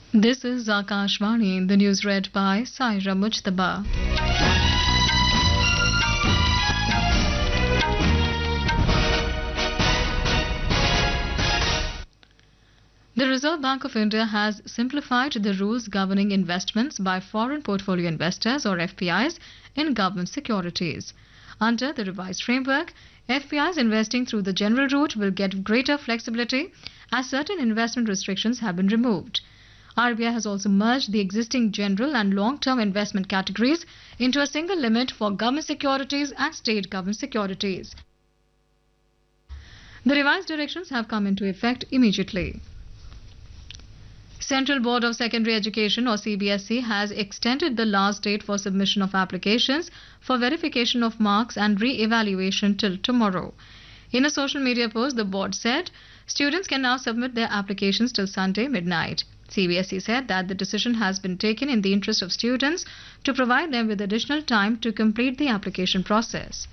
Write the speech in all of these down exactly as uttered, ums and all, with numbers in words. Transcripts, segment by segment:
This is Akashvani, the news read by Saira Mujtaba. The Reserve Bank of India has simplified the rules governing investments by foreign portfolio investors or F P Is in government securities. Under the revised framework, F P Is investing through the general route will get greater flexibility as certain investment restrictions have been removed. R B I has also merged the existing general and long-term investment categories into a single limit for government securities and state government securities. The revised directions have come into effect immediately. Central Board of Secondary Education or C B S E has extended the last date for submission of applications for verification of marks and re-evaluation till tomorrow. In a social media post, the board said students can now submit their applications till Sunday midnight. C B S E said that the decision has been taken in the interest of students to provide them with additional time to complete the application process.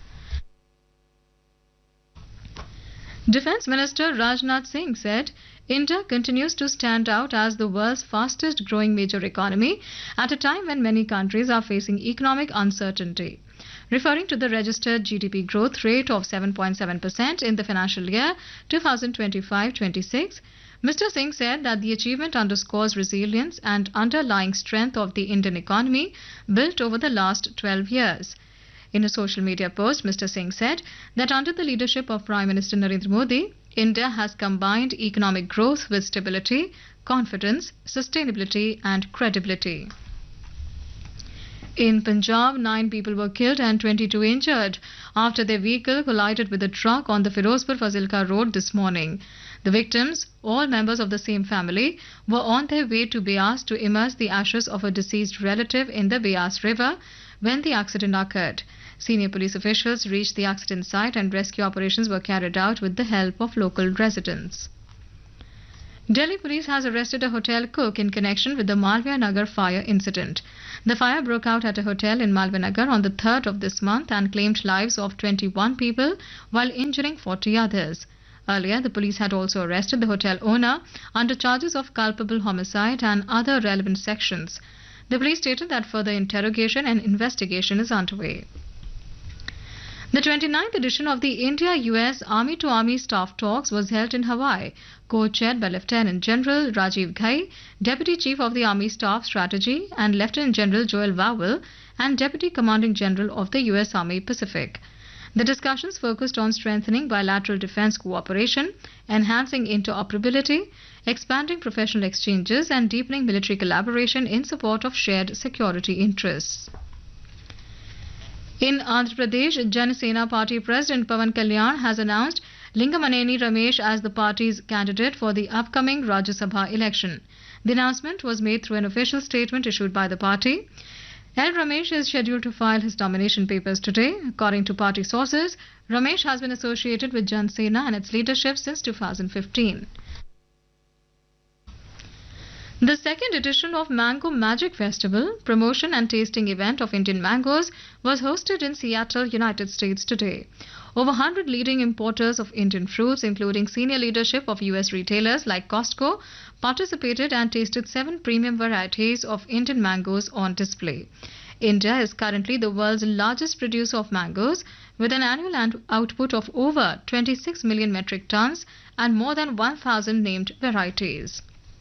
Defence Minister Rajnath Singh said India continues to stand out as the world's fastest growing major economy at a time when many countries are facing economic uncertainty. Referring to the registered G D P growth rate of seven point seven percent in the financial year twenty twenty-five twenty-six, Mister Singh said that the achievement underscores resilience and underlying strength of the Indian economy built over the last twelve years. In a social media post, Mister Singh said that under the leadership of Prime Minister Narendra Modi, India has combined economic growth with stability, confidence, sustainability and credibility. In Punjab, nine people were killed and twenty-two injured after their vehicle collided with a truck on the Firozpur Fazilka road this morning. The victims, all members of the same family, were on their way to Beas to immerse the ashes of a deceased relative in the Beas River when the accident occurred. Senior police officials reached the accident site and rescue operations were carried out with the help of local residents. Delhi police has arrested a hotel cook in connection with the Malviya Nagar fire incident. The fire broke out at a hotel in Malviya Nagar on the third of this month and claimed lives of twenty-one people while injuring forty others. Earlier, the police had also arrested the hotel owner under charges of culpable homicide and other relevant sections. The police stated that further interrogation and investigation is underway. The twenty-ninth edition of the India-U S Army-to-Army Staff Talks was held in Hawaii, co-chaired by Lieutenant General Rajiv Ghai, Deputy Chief of the Army Staff Strategy, and Lieutenant General Joel Vowell, and Deputy Commanding General of the U S Army Pacific. The discussions focused on strengthening bilateral defense cooperation, enhancing interoperability, expanding professional exchanges, and deepening military collaboration in support of shared security interests. In Andhra Pradesh, Janasena Party President Pawan Kalyan has announced Lingamaneni Ramesh as the party's candidate for the upcoming Rajya Sabha election. The announcement was made through an official statement issued by the party. L. Ramesh is scheduled to file his nomination papers today. According to party sources, Ramesh has been associated with Janasena and its leadership since two thousand fifteen. The second edition of Mango Magic Festival, promotion and tasting event of Indian mangoes, was hosted in Seattle, United States today. Over one hundred leading importers of Indian fruits, including senior leadership of U S retailers like Costco, participated and tasted seven premium varieties of Indian mangoes on display. India is currently the world's largest producer of mangoes, with an annual output of over twenty-six million metric tons and more than one thousand named varieties.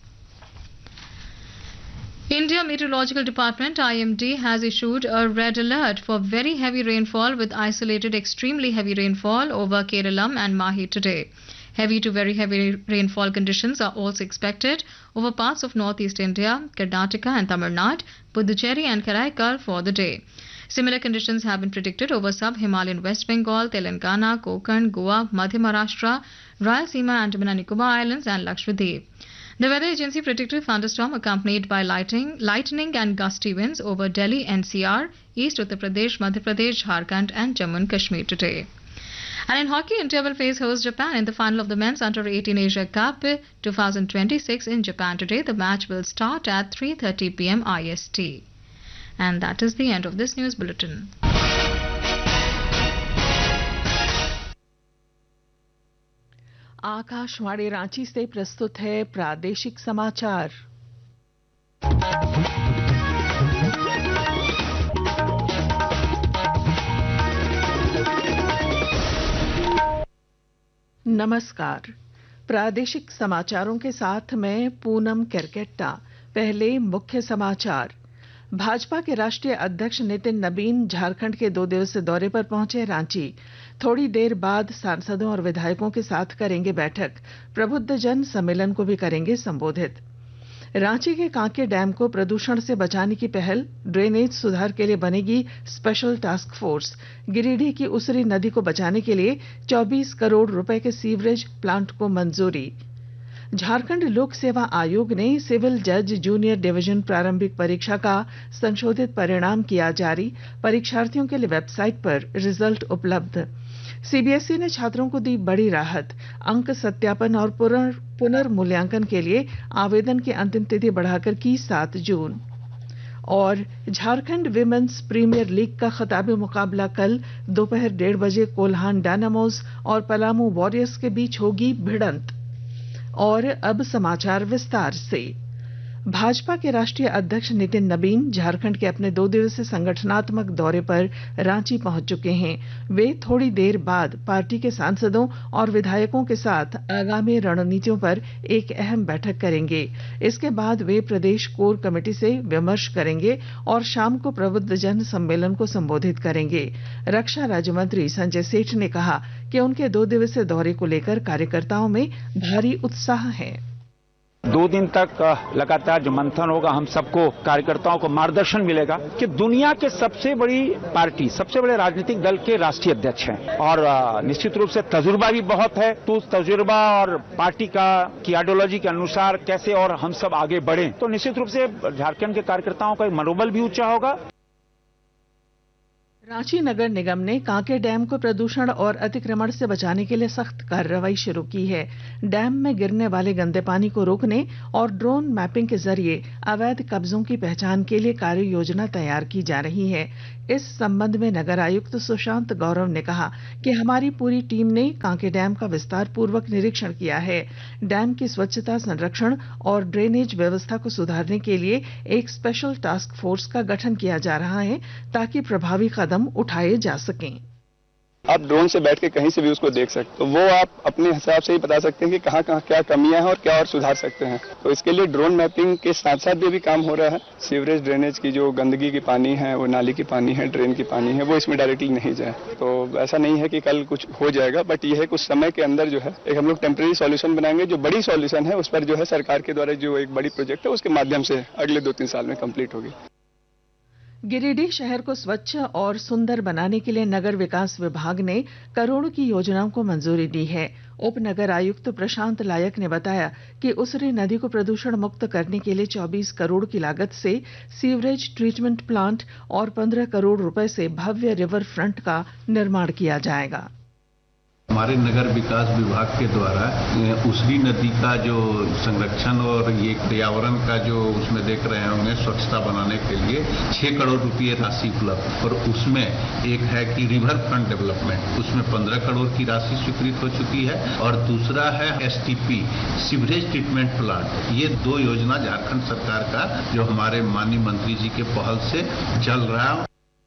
India Meteorological Department I M D has issued a red alert for very heavy rainfall with isolated extremely heavy rainfall over Keralam and Mahi today. Heavy to very heavy rainfall conditions are also expected over parts of northeast India, Karnataka and Tamil Nadu, Puducherry and Karaikal for the day. Similar conditions have been predicted over sub-Himalayan West Bengal, Telangana, Konkan, Goa, Madhya Maharashtra, Rayalaseema, Andaman and Nicobar Islands and Lakshadweep. The weather agency predicted thunderstorm accompanied by lightning, lightning and gusty winds over Delhi N C R, East Uttar Pradesh, Madhya Pradesh, Jharkhand and Jammu and Kashmir today. And in hockey, India will face host Japan in the final of the Men's Under eighteen Asia Cup twenty twenty-six in Japan today. The match will start at three thirty p m I S T. And that is the end of this news bulletin. Akashvani Ranchi से प्रस्तुत है प्रादेशिक समाचार। नमस्कार, प्रादेशिक समाचारों के साथ मैं पूनम केरकेट्टा। पहले मुख्य समाचार। भाजपा के राष्ट्रीय अध्यक्ष नितिन नबीन झारखंड के दो दिवसीय दौरे पर पहुंचे रांची। थोड़ी देर बाद सांसदों और विधायकों के साथ करेंगे बैठक। प्रबुद्ध जन सम्मेलन को भी करेंगे संबोधित। रांची के कांके डैम को प्रदूषण से बचाने की पहल, ड्रेनेज सुधार के लिए बनेगी स्पेशल टास्क फोर्स। गिरिडीह की उसरी नदी को बचाने के लिए चौबीस करोड़ रुपए के सीवरेज प्लांट को मंजूरी। झारखंड लोक सेवा आयोग ने सिविल जज जूनियर डिवीजन प्रारंभिक परीक्षा का संशोधित परिणाम किया जारी। परीक्षार्थियों के लिए वेबसाइट पर रिजल्ट उपलब्ध। सीबीएसई ने छात्रों को दी बड़ी राहत। अंक सत्यापन और पुनर्मूल्यांकन के लिए आवेदन की अंतिम तिथि बढ़ाकर की सात जून। और झारखंड विमेंस प्रीमियर लीग का खिताबी मुकाबला कल दोपहर डेढ़ बजे कोल्हान डायनामोज और पलामू वॉरियर्स के बीच होगी भिड़ंत। और अब समाचार विस्तार से। भाजपा के राष्ट्रीय अध्यक्ष नितिन नबीन झारखंड के अपने दो दिवसीय संगठनात्मक दौरे पर रांची पहुंच चुके हैं। वे थोड़ी देर बाद पार्टी के सांसदों और विधायकों के साथ आगामी रणनीतियों पर एक अहम बैठक करेंगे। इसके बाद वे प्रदेश कोर कमेटी से विमर्श करेंगे और शाम को प्रबुद्ध जन सम्मेलन को संबोधित करेंगे। रक्षा राज्य मंत्री संजय सेठ ने कहा कि उनके दो दिवसीय दौरे को लेकर कार्यकर्ताओं में भारी उत्साह है। दो दिन तक लगातार जो मंथन होगा, हम सबको कार्यकर्ताओं को मार्गदर्शन मिलेगा कि दुनिया के सबसे बड़ी पार्टी, सबसे बड़े राजनीतिक दल के राष्ट्रीय अध्यक्ष हैं और निश्चित रूप से तजुर्बा भी बहुत है। तो उस तजुर्बा और पार्टी का की आइडियोलॉजी के अनुसार कैसे और हम सब आगे बढ़ें, तो निश्चित रूप से झारखंड के कार्यकर्ताओं का मनोबल भी ऊंचा होगा। रांची नगर निगम ने कांके डैम को प्रदूषण और अतिक्रमण से बचाने के लिए सख्त कार्रवाई शुरू की है। डैम में गिरने वाले गंदे पानी को रोकने और ड्रोन मैपिंग के जरिए अवैध कब्जों की पहचान के लिए कार्य योजना तैयार की जा रही है। इस संबंध में नगर आयुक्त सुशांत गौरव ने कहा कि हमारी पूरी टीम ने कांके डैम का विस्तार पूर्वक निरीक्षण किया है। डैम की स्वच्छता, संरक्षण और ड्रेनेज व्यवस्था को सुधारने के लिए एक स्पेशल टास्क फोर्स का गठन किया जा रहा है ताकि प्रभावी कदम उठाए जा सकें। आप ड्रोन से बैठ के कहीं से भी उसको देख सकते हैं, तो वो आप अपने हिसाब से ही बता सकते हैं कि कहाँ कहाँ क्या कमियां हैं और क्या और सुधार सकते हैं। तो इसके लिए ड्रोन मैपिंग के साथ साथ भी अभी काम हो रहा है। सीवरेज ड्रेनेज की जो गंदगी की पानी है, वो नाली की पानी है, ड्रेन की पानी है, वो इसमें डायरेक्टली नहीं जाए। तो ऐसा नहीं है कि कल कुछ हो जाएगा, बट ये है कुछ समय के अंदर जो है एक हम लोग टेम्परेरी सॉल्यूशन बनाएंगे। जो बड़ी सॉल्यूशन है उस पर जो है सरकार के द्वारा जो एक बड़ी प्रोजेक्ट है उसके माध्यम से अगले दो तीन साल में कंप्लीट होगी। गिरिडीह शहर को स्वच्छ और सुंदर बनाने के लिए नगर विकास विभाग ने करोड़ों की योजनाओं को मंजूरी दी है। उप नगर आयुक्त प्रशांत लायक ने बताया कि उसरी नदी को प्रदूषण मुक्त करने के लिए चौबीस करोड़ की लागत से सीवरेज ट्रीटमेंट प्लांट और पंद्रह करोड़ रुपए से भव्य रिवर फ्रंट का निर्माण किया जाएगा। हमारे नगर विकास विभाग के द्वारा उसरी नदी का जो संरक्षण और ये पर्यावरण का जो उसमें देख रहे होंगे स्वच्छता बनाने के लिए छह करोड़ रुपए राशि उपलब्ध, और उसमें एक है कि रिवर फ्रंट डेवलपमेंट, उसमें पंद्रह करोड़ की राशि स्वीकृत हो चुकी है, और दूसरा है एसटीपी सीवरेज ट्रीटमेंट प्लांट। ये दो योजना झारखंड सरकार का जो हमारे माननीय मंत्री जी के पहल से चल रहा है।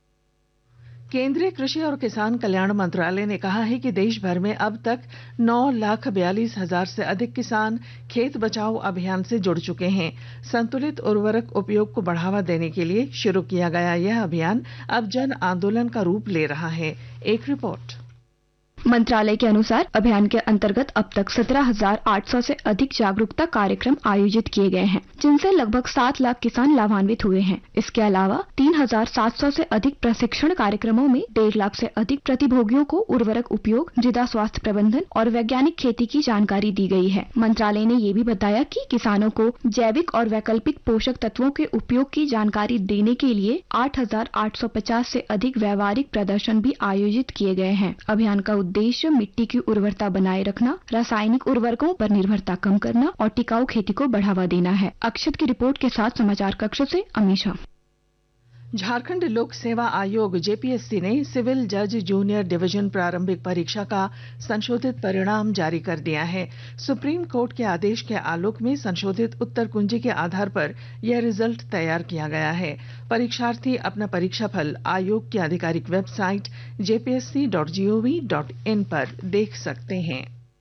केंद्रीय कृषि और किसान कल्याण मंत्रालय ने कहा है कि देश भर में अब तक नौ लाख बयालीस हजार से अधिक किसान खेत बचाओ अभियान से जुड़ चुके हैं। संतुलित उर्वरक उपयोग को बढ़ावा देने के लिए शुरू किया गया यह अभियान अब जन आंदोलन का रूप ले रहा है। एक रिपोर्ट। मंत्रालय के अनुसार अभियान के अंतर्गत अब तक सत्रह हजार आठ सौ से अधिक जागरूकता कार्यक्रम आयोजित किए गए हैं, जिनसे लगभग सात लाख किसान लाभान्वित हुए हैं। इसके अलावा तीन हजार सात सौ से अधिक प्रशिक्षण कार्यक्रमों में डेढ़ लाख से अधिक प्रतिभोगियों को उर्वरक उपयोग, मृदा स्वास्थ्य प्रबंधन और वैज्ञानिक खेती की जानकारी दी गई है। मंत्रालय ने ये भी बताया कि किसानों को जैविक और वैकल्पिक पोषक तत्वों के उपयोग की जानकारी देने के लिए आठ हजार आठ सौ पचास से अधिक व्यावहारिक प्रदर्शन भी आयोजित किए गए हैं। अभियान का उद्देश्य मिट्टी की उर्वरता बनाए रखना, रासायनिक उर्वरकों पर निर्भरता कम करना और टिकाऊ खेती को बढ़ावा देना है। अक्षत की रिपोर्ट के साथ समाचार कक्ष से अमीषा। झारखंड लोक सेवा आयोग जेपीएससी ने सिविल जज जूनियर डिवीजन प्रारंभिक परीक्षा का संशोधित परिणाम जारी कर दिया है। सुप्रीम कोर्ट के आदेश के आलोक में संशोधित उत्तर कुंजी के आधार पर यह रिजल्ट तैयार किया गया है। परीक्षार्थी अपना परीक्षा फल आयोग की आधिकारिक website JPSC dot gov dot in पर देख सकते हैं।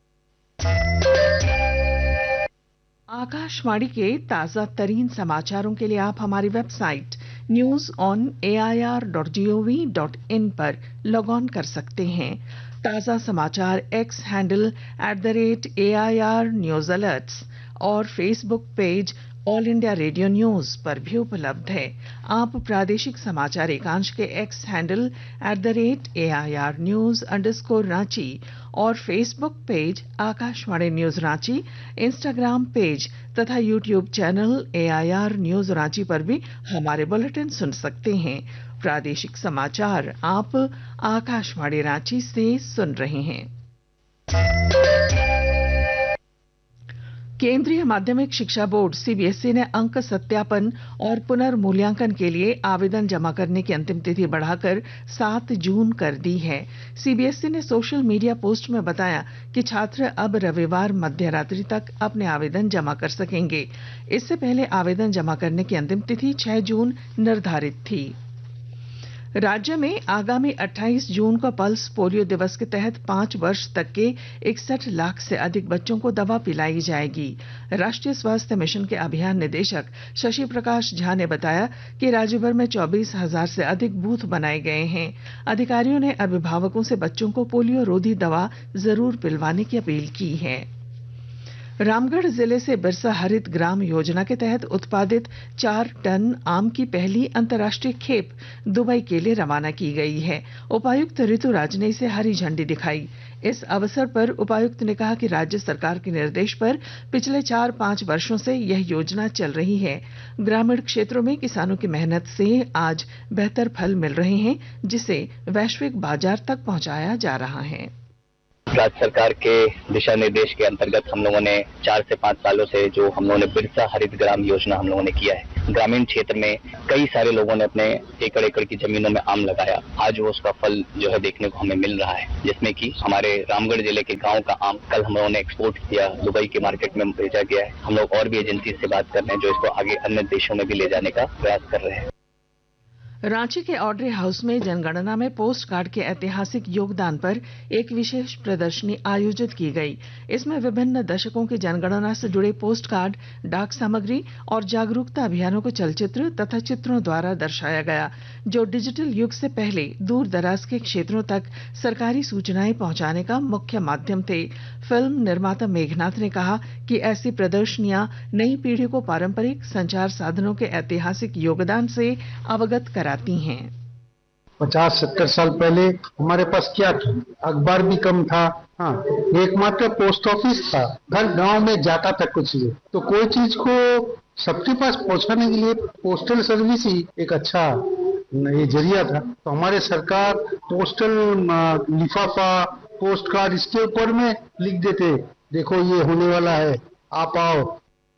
आकाशवाणी के ताजा तरीन समाचारों के लिए आप हमारी website news on A I R dot G O V dot in पर लॉग ऑन कर सकते हैं। ताजा समाचार x handle at the rate A I R news alerts और Facebook page all India radio news पर भी उपलब्ध है। आप प्रादेशिक समाचार एकांश के x handle at the rate A I R news underscore Ranchi और Facebook page Akashvani news Ranchi, Instagram page तथा YouTube channel A I R news Ranchi पर भी हमारे बुलेटिन सुन सकते हैं। प्रादेशिक समाचार आप आकाशवाणी रांची से सुन रहे हैं। केंद्रीय माध्यमिक शिक्षा बोर्ड सीबीएसई ने अंक सत्यापन और पुनर्मूल्यांकन के लिए आवेदन जमा करने की अंतिम तिथि बढ़ाकर सात जून कर दी है। सीबीएसई ने सोशल मीडिया पोस्ट में बताया कि छात्र अब रविवार मध्य रात्रि तक अपने आवेदन जमा कर सकेंगे। इससे पहले आवेदन जमा करने की अंतिम तिथि छह जून निर्धारित थी। राज्य में आगामी अट्ठाईस जून को पल्स पोलियो दिवस के तहत पांच वर्ष तक के इकसठ लाख से अधिक बच्चों को दवा पिलाई जाएगी। राष्ट्रीय स्वास्थ्य मिशन के अभियान निदेशक शशि प्रकाश झा ने बताया कि राज्य भर में चौबीस हजार से अधिक बूथ बनाए गए हैं। अधिकारियों ने अभिभावकों से बच्चों को पोलियो रोधी दवा जरूर पिलवाने की अपील की है। रामगढ़ जिले से बिरसा हरित ग्राम योजना के तहत उत्पादित चार टन आम की पहली अंतर्राष्ट्रीय खेप दुबई के लिए रवाना की गई है। उपायुक्त ऋतुराज ने इसे हरी झंडी दिखाई। इस अवसर पर उपायुक्त ने कहा कि राज्य सरकार के निर्देश पर पिछले चार पांच वर्षों से यह योजना चल रही है। ग्रामीण क्षेत्रों में किसानों की मेहनत से आज बेहतर फल मिल रहे हैं, जिसे वैश्विक बाजार तक पहुंचाया जा रहा है। राज्य सरकार के दिशा निर्देश के अंतर्गत हम लोगों ने चार से पांच सालों से जो हम लोगों ने बिरसा हरित ग्राम योजना हम लोगों ने किया है। ग्रामीण क्षेत्र में कई सारे लोगों ने अपने एकड़ एकड़ की जमीनों में आम लगाया। आज वो उसका फल जो है देखने को हमें मिल रहा है, जिसमें कि हमारे रामगढ़ जिले के गांव का आम कल हम लोगों ने एक्सपोर्ट किया, दुबई के मार्केट में भेजा गया है। हम लोग और भी एजेंसी से बात कर रहे हैं जो इसको आगे अन्य देशों में भी ले जाने का प्रयास कर रहे हैं। रांची के ऑड्रे हाउस में जनगणना में पोस्ट कार्ड के ऐतिहासिक योगदान पर एक विशेष प्रदर्शनी आयोजित की गई। इसमें विभिन्न दशकों की जनगणना से जुड़े पोस्ट कार्ड, डाक सामग्री और जागरूकता अभियानों को चलचित्र तथा चित्रों द्वारा दर्शाया गया, जो डिजिटल युग से पहले दूर दराज के क्षेत्रों तक सरकारी सूचनाएं पहुंचाने का मुख्य माध्यम थे। फिल्म निर्माता मेघनाथ ने कहा कि ऐसी प्रदर्शनियां नई पीढ़ी को पारंपरिक संचार साधनों के ऐतिहासिक योगदान से अवगत कराती हैं। पचास सत्तर साल पहले हमारे पास क्या था? अखबार भी कम था, हाँ, एकमात्र पोस्ट ऑफिस था। हर गांव में जाता था कुछ भी, तो कोई चीज को सबके पास पहुंचाने के लिए पोस्टल सर्विस ही एक अच्छा ये जरिया था। तो हमारे सरकार पोस्टल लिफाफा, पोस्ट कार्ड इसके ऊपर में लिख देते, देखो ये होने वाला है, आप आओ।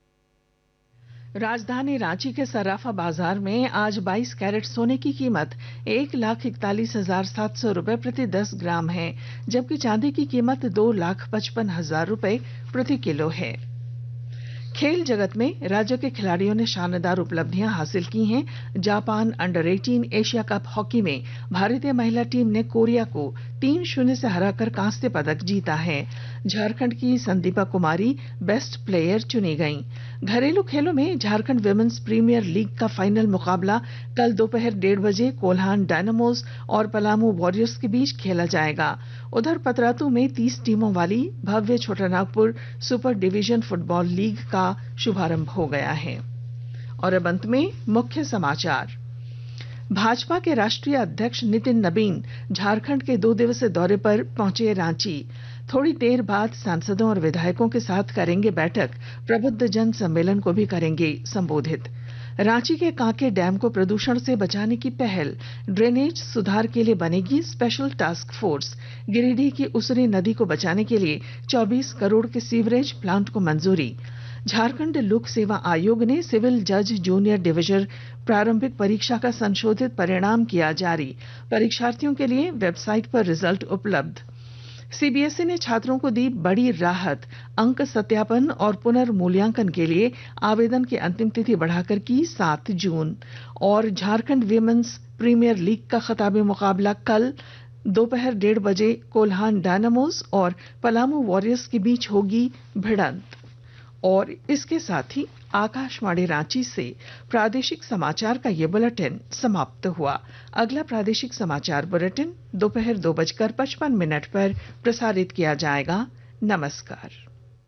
राजधानी रांची के सराफा बाजार में आज बाईस कैरेट सोने की कीमत एक लाख इकतालीस हजार सात सौ रूपये प्रति दस ग्राम है, जबकि चांदी की कीमत दो लाख पचपन हजार रूपये प्रति किलो है। खेल जगत में राज्य के खिलाड़ियों ने शानदार उपलब्धियां हासिल की हैं। जापान अंडर अठारह एशिया कप हॉकी में भारतीय महिला टीम ने कोरिया को तीन शून्य से हराकर कांस्य पदक जीता है। झारखंड की संदीपा कुमारी बेस्ट प्लेयर चुनी गईं। घरेलू खेलों में झारखंड विमेंस प्रीमियर लीग का फाइनल मुकाबला कल दोपहर डेढ़ बजे कोल्हान डायनामोस और पलामू वॉरियर्स के बीच खेला जाएगा। उधर पतरातू में तीस टीमों वाली भव्य Chotanagpur super division football league का शुभारंभ हो गया है। और अब अंत में मुख्य समाचार। भाजपा के राष्ट्रीय अध्यक्ष नितिन नबीन झारखंड के दो दिवसीय दौरे पर पहुंचे रांची। थोड़ी देर बाद सांसदों और विधायकों के साथ करेंगे बैठक। प्रबुद्ध जन सम्मेलन को भी करेंगे संबोधित। रांची के कांके डैम को प्रदूषण से बचाने की पहल, ड्रेनेज सुधार के लिए बनेगी स्पेशल टास्क फोर्स। गिरिडीह की उसरी नदी को बचाने के लिए चौबीस करोड़ के सीवरेज प्लांट को मंजूरी। झारखंड लोक सेवा आयोग ने सिविल जज जूनियर डिवीजन प्रारंभिक परीक्षा का संशोधित परिणाम किया जारी। परीक्षार्थियों के लिए वेबसाइट पर रिजल्ट उपलब्ध। सीबीएसई ने छात्रों को दी बड़ी राहत। अंक सत्यापन और पुनर्मूल्यांकन के लिए आवेदन की अंतिम तिथि बढ़ाकर की सात जून। और झारखंड विमेंस प्रीमियर लीग का खिताबी मुकाबला कल दोपहर डेढ़ बजे कोल्हान डायनामोस और पलामू वॉरियर्स के बीच होगी भिड़ंत। और इसके साथ ही आकाशवाणी रांची से प्रादेशिक समाचार का ये बुलेटिन समाप्त हुआ। अगला प्रादेशिक समाचार बुलेटिन दोपहर दो बजकर पचपन मिनट पर प्रसारित किया जाएगा। नमस्कार।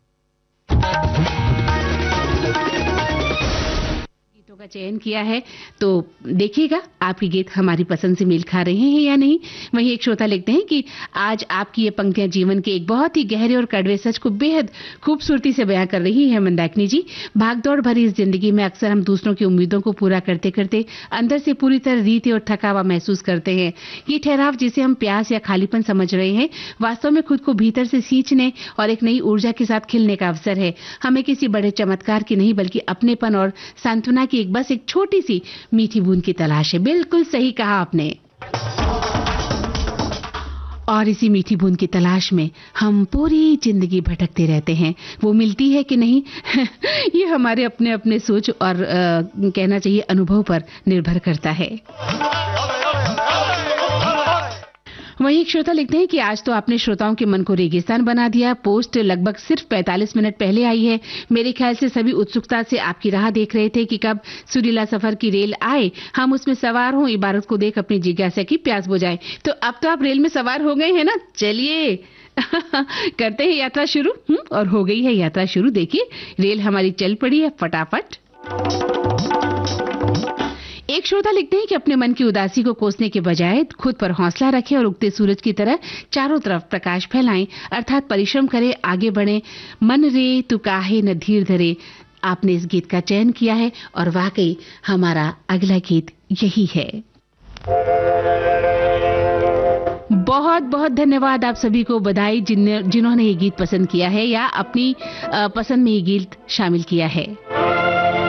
गीतों का चयन किया है तो देखिएगा आपके गीत हमारी पसंद से मेल खा रहे हैं या नहीं। वहीं एक श्रोता लिखते हैं कि आज आपकी ये पंक्तियां जीवन के एक बहुत ही गहरे और कड़वे सच को बेहद खूबसूरती से बयां कर रही है। मंदाकिनी जी, भागदौड़ भरी इस जिंदगी में अक्सर हम दूसरों की उम्मीदों को पूरा करते करते अंदर से पूरी तरह रीते और थकावा महसूस करते हैं। ये ठहराव जिसे हम प्यास या खालीपन समझ रहे हैं वास्तव में खुद को भीतर से सींचने और एक नई ऊर्जा के साथ खिलने का अवसर है। हमें किसी बड़े चमत्कार की नहीं बल्कि अपनेपन और सांत्वना की एक बस एक छोटी सी मीठी बूंद की तलाश है। बिल्कुल सही कहा आपने। और इसी मीठी बूंद की तलाश में हम पूरी जिंदगी भटकते रहते हैं। वो मिलती है कि नहीं ये हमारे अपने अपने सोच और आ, कहना चाहिए अनुभव पर निर्भर करता है। वहीं एक श्रोता लिखते हैं कि आज तो आपने श्रोताओं के मन को रेगिस्तान बना दिया। पोस्ट लगभग सिर्फ पैंतालीस मिनट पहले आई है। मेरे ख्याल से सभी उत्सुकता से आपकी राह देख रहे थे कि कब सुरीला सफर की रेल आए, हम उसमें सवार हों, इबारत को देख अपनी जिज्ञासा की प्यास बुझाएं। तो अब तो आप रेल में सवार हो गए हैं ना। चलिए करते हैं यात्रा शुरू। और हो गई है यात्रा शुरू। देखिए रेल हमारी चल पड़ी है फटाफट। एक श्रोता लिखते हैं कि अपने मन की उदासी को कोसने के बजाय खुद पर हौसला रखें और उगते सूरज की तरह चारों तरफ प्रकाश फैलाएं, अर्थात परिश्रम करें, आगे बढ़ें। मन रे तू काहे न धीर धरे। आपने इस गीत का चयन किया है और वाकई हमारा अगला गीत यही है। बहुत बहुत धन्यवाद आप सभी को। बधाई जिन जिन्होंने ये गीत पसंद किया है या अपनी पसंद में ये गीत शामिल किया है।